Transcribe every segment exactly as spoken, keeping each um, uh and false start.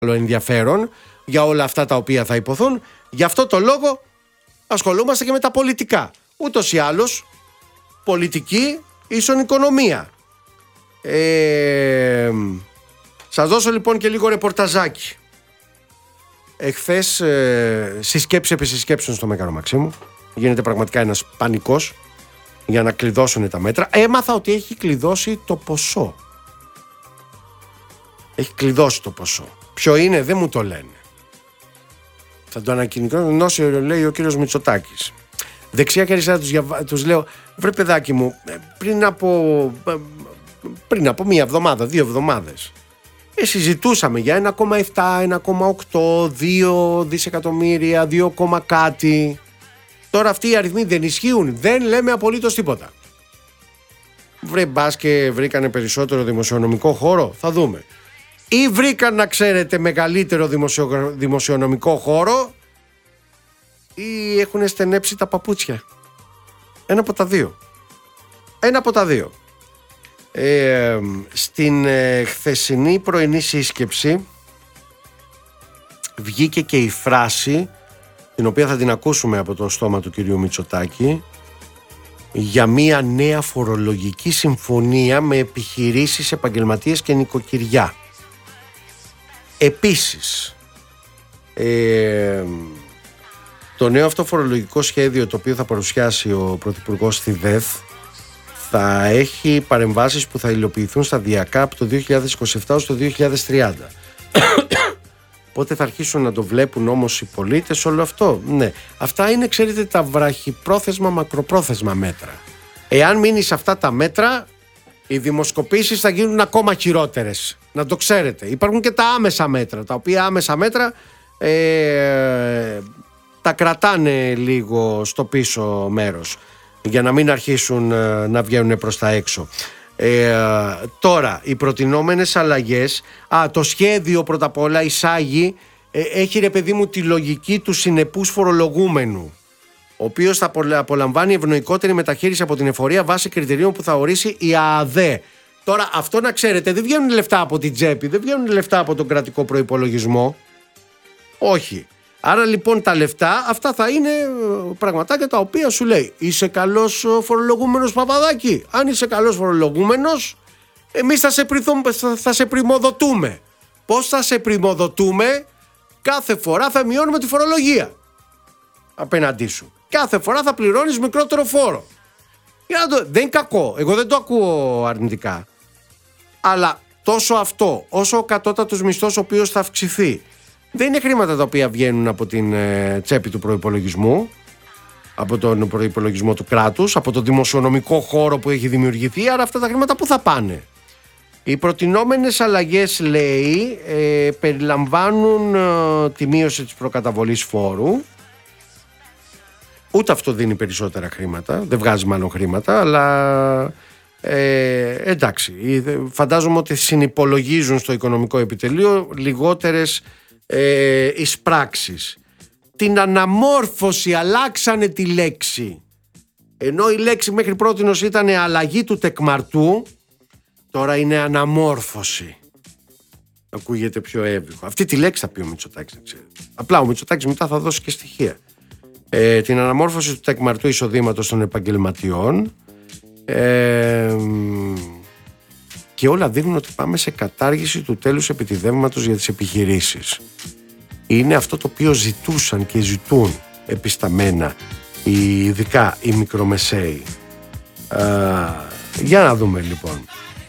ενδιαφέρον για όλα αυτά τα οποία θα υποθούν. Γι' αυτό το λόγο ασχολούμαστε και με τα πολιτικά. Ούτως ή άλλως, πολιτική ίσον οικονομία. Ε, σας δώσω λοιπόν και λίγο ρεπορταζάκι. Εχθές ε, συσκέψη επί συσκέψεων στο Μέγαρο Μαξίμου. Γίνεται πραγματικά ένας πανικός για να κλειδώσουν τα μέτρα. Έμαθα ότι έχει κλειδώσει το ποσό. Έχει κλειδώσει το ποσό. Ποιο είναι, δεν μου το λένε. Θα το ανακοινώσει, λέει ο κύριος Μητσοτάκης. Δεξιά και αριστερά τους, διαβα... τους λέω, βρε παιδάκι μου, πριν από, πριν από μία εβδομάδα, δύο εβδομάδες, ε, συζητούσαμε για ένα κόμμα επτά, ένα κόμμα οκτώ, δύο δισεκατομμύρια, δύο, κάτι. Τώρα αυτοί οι αριθμοί δεν ισχύουν, δεν λέμε απολύτως τίποτα. Βρε μπας και βρήκανε περισσότερο δημοσιονομικό χώρο, θα δούμε. Ή βρήκαν, να ξέρετε, μεγαλύτερο δημοσιο... δημοσιονομικό χώρο, ή έχουν στενέψει τα παπούτσια. Ένα από τα δύο. Ένα από τα δύο. Ε, στην ε, χθεσινή πρωινή σύσκεψη βγήκε και η φράση, την οποία θα την ακούσουμε από το στόμα του κυρίου Μητσοτάκη, για μια νέα φορολογική συμφωνία με επιχειρήσεις, επαγγελματίες και νοικοκυριά. Επίσης, ε, το νέο αυτό φορολογικό σχέδιο, το οποίο θα παρουσιάσει ο Πρωθυπουργός στη ΔΕΘ, θα έχει παρεμβάσεις που θα υλοποιηθούν σταδιακά από το δύο χιλιάδες είκοσι επτά έως το δύο χιλιάδες τριάντα. Πότε θα αρχίσουν να το βλέπουν όμως οι πολίτες όλο αυτό? Ναι, αυτά είναι, ξέρετε, τα βραχυπρόθεσμα, μακροπρόθεσμα μέτρα. Εάν μείνει σε αυτά τα μέτρα, οι δημοσκοπήσεις θα γίνουν ακόμα χειρότερες. Να το ξέρετε. Υπάρχουν και τα άμεσα μέτρα, τα οποία άμεσα μέτρα ε, τα κρατάνε λίγο στο πίσω μέρος, για να μην αρχίσουν ε, να βγαίνουν προς τα έξω. Ε, τώρα, οι προτινόμενες αλλαγές, α, το σχέδιο πρώτα απ' όλα εισάγει, ε, έχει, ρε παιδί μου, τη λογική του συνεπούς φορολογούμενου, ο οποίος θα απολαμβάνει ευνοϊκότερη μεταχείριση από την εφορία βάσει κριτηρίων που θα ορίσει η ΑΑΔΕ. Τώρα, αυτό να ξέρετε, δεν βγαίνουν λεφτά από την τσέπη, δεν βγαίνουν λεφτά από τον κρατικό προϋπολογισμό. Όχι. Άρα λοιπόν τα λεφτά αυτά θα είναι πραγματάκια τα οποία σου λέει, είσαι καλός φορολογούμενος, Παπαδάκη? Αν είσαι καλός φορολογούμενος, εμείς θα σε, πρηθω, θα σε πρημοδοτούμε. Πώς θα σε πρημοδοτούμε? Κάθε φορά θα μειώνουμε τη φορολογία απέναντί σου. Κάθε φορά θα πληρώνεις μικρότερο φόρο. Για να το, δεν είναι κακό, εγώ δεν το ακούω αρνητικά. Αλλά τόσο αυτό, όσο ο κατώτατος μισθός, ο οποίος θα αυξηθεί, δεν είναι χρήματα τα οποία βγαίνουν από την ε, τσέπη του προϋπολογισμού, από τον προϋπολογισμό του κράτους, από το δημοσιονομικό χώρο που έχει δημιουργηθεί. Άρα αυτά τα χρήματα πού θα πάνε? Οι προτινόμενες αλλαγές, λέει, ε, περιλαμβάνουν ε, τη μείωση της προκαταβολής φόρου. Ούτε αυτό δίνει περισσότερα χρήματα, δεν βγάζει μάλλον χρήματα, αλλά ε, εντάξει, φαντάζομαι ότι συνυπολογίζουν στο οικονομικό επιτελείο λιγότερες ε, εισπράξεις. Την αναμόρφωση, αλλάξανε τη λέξη. Ενώ η λέξη μέχρι πρότινος ήταν αλλαγή του τεκμαρτού, τώρα είναι αναμόρφωση. Ακούγεται πιο εύβοιο. Αυτή τη λέξη θα πει ο Μητσοτάκης, δεν ξέρω. Απλά ο Μητσοτάκης μετά θα δώσει και στοιχεία. Ε, την αναμόρφωση του τεκμαρτού εισοδήματος των επαγγελματιών, ε, και όλα δείχνουν ότι πάμε σε κατάργηση του τέλους επιτιδεύματος για τις επιχειρήσεις. Είναι αυτό το οποίο ζητούσαν και ζητούν επισταμένα, ειδικά οι μικρομεσαίοι. Ε, για να δούμε λοιπόν.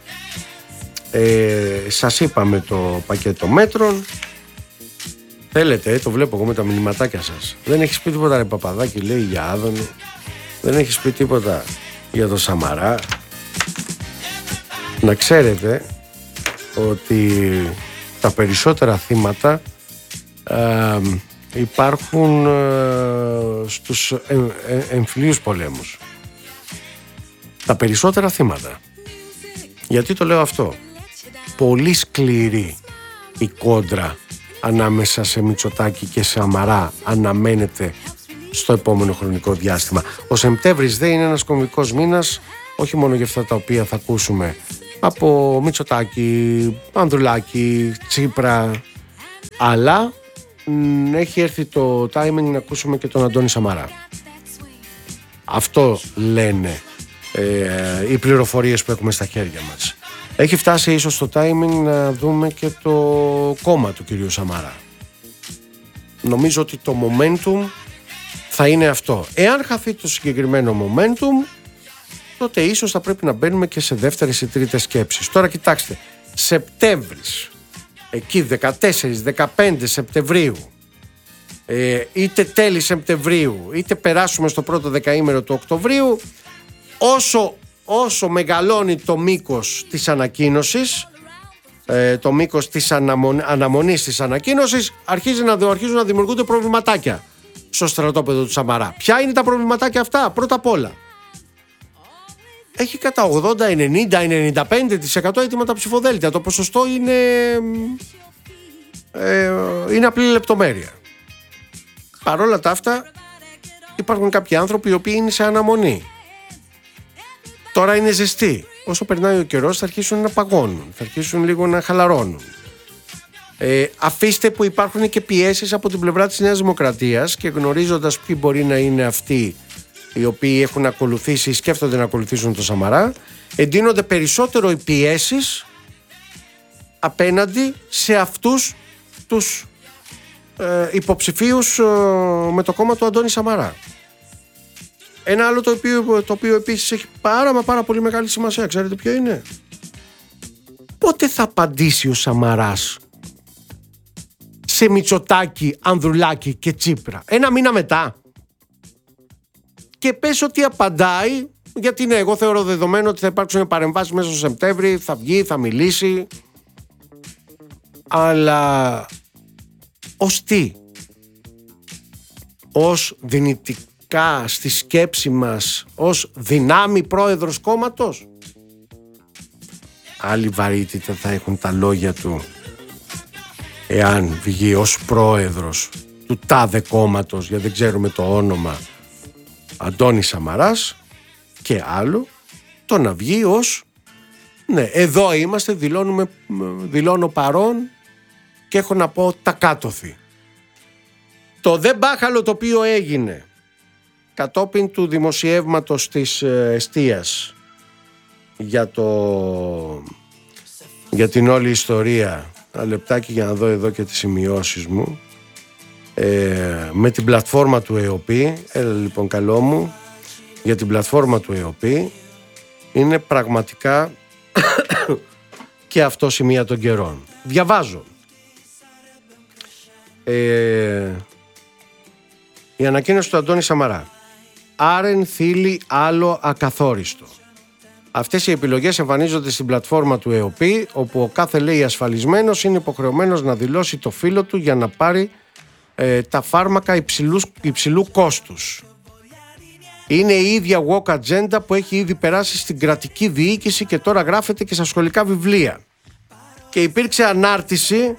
Ε, σας είπαμε το πακέτο μέτρων. Θέλετε, το βλέπω εγώ με τα μηνυματάκια σας. Δεν έχεις πει τίποτα, ρε Παπαδάκη, λέει, για Άδωνη. Δεν έχεις πει τίποτα για το Σαμαρά. Να ξέρετε ότι τα περισσότερα θύματα ε, υπάρχουν ε, στους ε, ε, εμφυλίους πολέμους. Τα περισσότερα θύματα. Γιατί το λέω αυτό? Πολύ σκληρή η κόντρα ανάμεσα σε Μητσοτάκη και σε Σαμαρά αναμένεται στο επόμενο χρονικό διάστημα. Ο Σεπτέμβρης δε είναι ένας κομβικός μήνας, όχι μόνο για αυτά τα οποία θα ακούσουμε από Μητσοτάκη, Ανδρουλάκη, Τσίπρα, Αλλά μ, έχει έρθει το timing να ακούσουμε και τον Αντώνη Σαμαρά. Αυτό λένε ε, οι πληροφορίες που έχουμε στα χέρια μας. Έχει φτάσει ίσως το timing να δούμε και το κόμμα του κυρίου Σαμαρά. Νομίζω ότι το momentum θα είναι αυτό. Εάν χαθεί το συγκεκριμένο momentum, τότε ίσως θα πρέπει να μπαίνουμε και σε δεύτερες ή τρίτες σκέψεις. Τώρα κοιτάξτε, Σεπτέμβρης, εκεί δεκατέσσερα δεκαπέντε Σεπτεμβρίου, ε, είτε τέλη Σεπτεμβρίου, είτε περάσουμε στο πρώτο δεκαήμερο του Οκτωβρίου, όσο, όσο μεγαλώνει το μήκος της ανακοίνωσης, ε, το μήκος της αναμον, αναμονής της ανακοίνωσης, αρχίζει να, αρχίζουν να δημιουργούνται προβληματάκια στο στρατόπεδο του Σαμαρά. Ποια είναι τα προβληματάκια αυτά? Πρώτα απ' όλα, έχει κατά ογδόντα, ενενήντα, ενενήντα πέντε τοις εκατό αιτήματα ψηφοδέλτια. Το ποσοστό είναι, ε, είναι απλή λεπτομέρεια. Παρόλα τα αυτά, υπάρχουν κάποιοι άνθρωποι οι οποίοι είναι σε αναμονή. Τώρα είναι ζεστή. Όσο περνάει ο καιρός θα αρχίσουν να παγώνουν, θα αρχίσουν λίγο να χαλαρώνουν. Ε, αφήστε που υπάρχουν και πιέσεις από την πλευρά της Νέας Δημοκρατίας, και γνωρίζοντας ποιοι μπορεί να είναι αυτοί οι οποίοι έχουν ακολουθήσει ή σκέφτονται να ακολουθήσουν το Σαμαρά, εντείνονται περισσότερο οι πιέσεις απέναντι σε αυτούς τους ε, υποψηφίους ε, με το κόμμα του Αντώνη Σαμαρά. Ένα άλλο το οποίο, το οποίο επίσης έχει πάρα μα πάρα πολύ μεγάλη σημασία, ξέρετε ποιο είναι? Πότε θα απαντήσει ο Σαμαράς σε Μητσοτάκη, Ανδρουλάκη και Τσίπρα? Ένα μήνα μετά? Και πες ότι απαντάει, γιατί ναι, εγώ θεωρώ δεδομένο ότι θα υπάρξουν παρεμβάσεις μέσα στο Σεπτέμβρη, θα βγει, θα μιλήσει, αλλά ως τι? Ως δυνητικά στη σκέψη μας, ως δυνάμει πρόεδρος κόμματος? Άλλη βαρύτητα θα έχουν τα λόγια του εάν βγει ως πρόεδρος του τάδε κόμματος, γιατί δεν ξέρουμε το όνομα, Αντώνης Σαμαράς, και άλλο το να βγει ως ναι, εδώ είμαστε, δηλώνουμε, δηλώνω παρόν και έχω να πω τα κάτωθι. Το δε μπάχαλο το οποίο έγινε κατόπιν του δημοσιεύματος της εστίας για, το, για την όλη ιστορία, ένα λεπτάκι για να δω εδώ και τις σημειώσεις μου, Ε, με την πλατφόρμα του ΕΟΠΗ, έλα λοιπόν καλό μου, για την πλατφόρμα του ΕΟΠΗ, είναι πραγματικά και αυτό σημεία των καιρών. Διαβάζω. Ε, η ανακοίνωση του Αντώνη Σαμαρά. Άρεν θύλι άλλο ακαθόριστο. Αυτές οι επιλογές εμφανίζονται στην πλατφόρμα του ΕΟΠΗ, όπου ο κάθε λέει ασφαλισμένος είναι υποχρεωμένος να δηλώσει το φύλο του για να πάρει Ε, τα φάρμακα υψηλού, υψηλού κόστους. Είναι η ίδια walk agenda που έχει ήδη περάσει στην κρατική διοίκηση και τώρα γράφεται και στα σχολικά βιβλία. Και υπήρξε ανάρτηση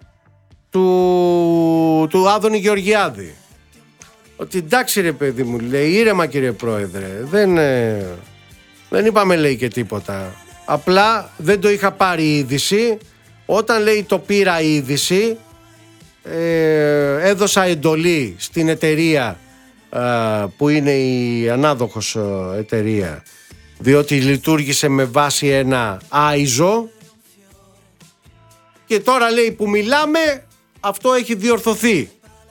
του, του Άδωνη Γεωργιάδη, ότι εντάξει ρε παιδί μου, λέει, ήρεμα κύριε Πρόεδρε, δεν, ε, δεν είπαμε λέει και τίποτα, απλά δεν το είχα πάρει είδηση, όταν λέει το πήρα είδηση, Ε, έδωσα εντολή στην εταιρεία ε, που είναι η ανάδοχος ε, εταιρεία, διότι λειτουργήσε με βάση ένα άιζο, και τώρα λέει που μιλάμε αυτό έχει διορθωθεί.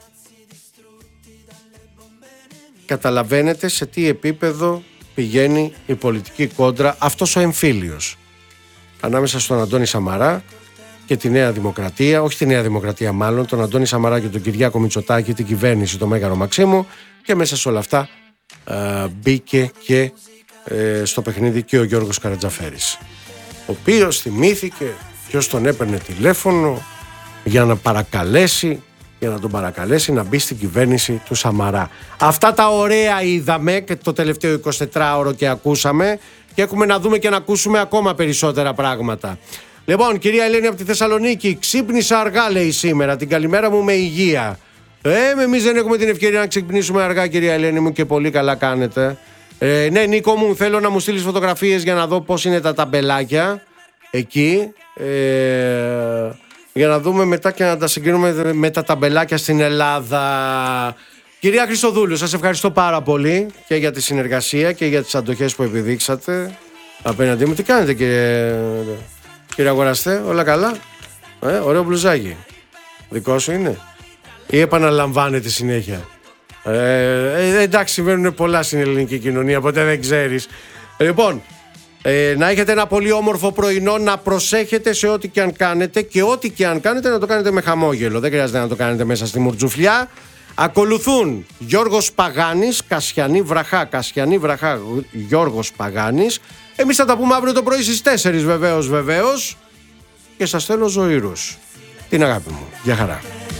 Καταλαβαίνετε σε τι επίπεδο πηγαίνει η πολιτική κόντρα, αυτός ο εμφύλιος ανάμεσα στον Αντώνη Σαμαρά και τη Νέα Δημοκρατία, όχι τη Νέα Δημοκρατία μάλλον, τον Αντώνη Σαμαρά και τον Κυριάκο Μητσοτάκη, την κυβέρνηση, τον Μέγαρο Μαξίμου, και μέσα σε όλα αυτά ε, μπήκε και ε, στο παιχνίδι και ο Γιώργος Καρατζαφέρης, ο οποίος θυμήθηκε ποιος τον έπαιρνε τηλέφωνο για να παρακαλέσει, για να τον παρακαλέσει να μπει στην κυβέρνηση του Σαμαρά. Αυτά τα ωραία είδαμε και το τελευταίο εικοσιτετράωρο και ακούσαμε, και έχουμε να δούμε και να ακούσουμε ακόμα περισσότερα πράγματα. Λοιπόν, κυρία Ελένη από τη Θεσσαλονίκη, ξύπνησα αργά λέει σήμερα, την καλημέρα μου με υγεία. Ε, εμείς δεν έχουμε την ευκαιρία να ξυπνήσουμε αργά κυρία Ελένη μου, και πολύ καλά κάνετε. Ε, ναι Νίκο μου, θέλω να μου στείλεις φωτογραφίες για να δω πώς είναι τα ταμπελάκια εκεί. Ε, για να δούμε μετά και να τα συγκρίνουμε με τα ταμπελάκια στην Ελλάδα. Κυρία Χριστοδούλου, σας ευχαριστώ πάρα πολύ και για τη συνεργασία και για τις αντοχές που επιδείξατε απέναντί μου. Τι κάνετε, κύριε, κύριε αγοραστέ, όλα καλά? Ε, ωραίο μπλουζάκι. Δικό σου είναι? Ή επαναλαμβάνετε συνέχεια? Ε, ε, εντάξει, συμβαίνουν πολλά στην ελληνική κοινωνία, ποτέ δεν ξέρεις. Λοιπόν, ε, να έχετε ένα πολύ όμορφο πρωινό, να προσέχετε σε ό,τι και αν κάνετε και ό,τι και αν κάνετε να το κάνετε με χαμόγελο. Δεν χρειάζεται να το κάνετε μέσα στη μουρτζουφλιά. Ακολουθούν Γιώργος Παγάνης, Κασιανή Βραχά, Κασιανή Βραχά, Γιώργος Παγάνης. Εμείς θα τα πούμε αύριο το πρωί στις τέσσερις βεβαίως, βεβαίως. Και σας θέλω ζωήρους. Την αγάπη μου. Γεια χαρά.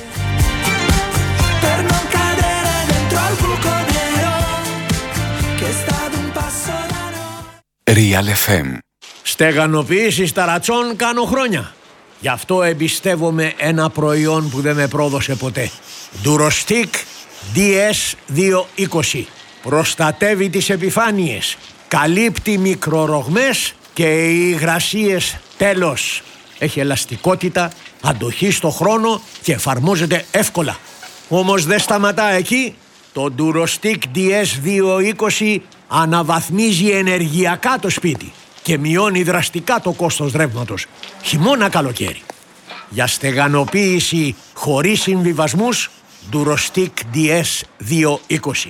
Real εφ εμ. Στεγανοποίηση ταρατσών κάνω χρόνια. Γι' αυτό εμπιστεύομαι ένα προϊόν που δεν με πρόδωσε ποτέ. Durostic ντι ες διακόσια είκοσι. Προστατεύει τις επιφάνειες, καλύπτει μικρορογμές και υγρασίες τέλος. Έχει ελαστικότητα, αντοχή στο χρόνο και εφαρμόζεται εύκολα. Όμως δεν σταματά εκεί. Το Durostic ντι ες διακόσια είκοσι αναβαθμίζει ενεργειακά το σπίτι και μειώνει δραστικά το κόστος ρεύματος, χειμώνα καλοκαίρι. Για στεγανοποίηση χωρίς συμβιβασμούς, Durostic ντι ες διακόσια είκοσι.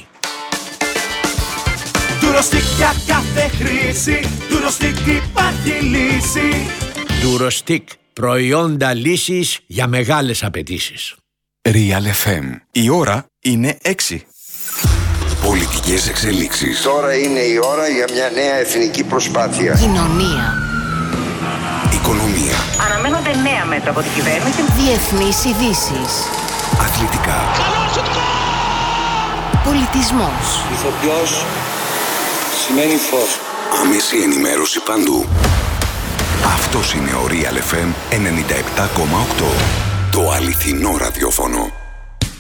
Durostic για κάθε χρήση, Durostic υπάρχει λύση. Durostic, προϊόντα λύσης για μεγάλες απαιτήσεις. Real εφ εμ. Η ώρα είναι έξι. Πολιτικές εξελίξεις. Τώρα είναι η ώρα για μια νέα εθνική προσπάθεια. Κοινωνία. Οικονομία. Αναμένονται νέα μέτρα από την κυβέρνηση. Διεθνείς ειδήσεις. Αθλητικά. Πολιτισμός. Ηθοποιός σημαίνει φως. Άμεση ενημέρωση παντού. Αυτός είναι ο Real εφ εμ ενενήντα επτά κόμμα οκτώ. Το αληθινό ραδιόφωνο.